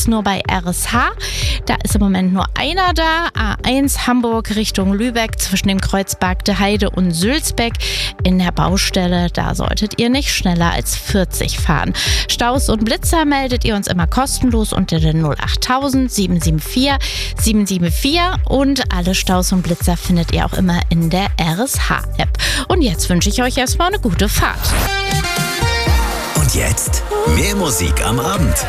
Staus nur bei RSH. Da ist im Moment nur einer da. A1 Hamburg Richtung Lübeck zwischen dem Kreuz Bargte Heide und Sülzbeck. In der Baustelle, da solltet ihr nicht schneller als 40 fahren. Staus und Blitzer meldet ihr uns immer kostenlos unter der 08000 774 774 und alle Staus und Blitzer findet ihr auch immer in der RSH-App. Und jetzt wünsche ich euch erstmal eine gute Fahrt. Und jetzt mehr Musik am Abend.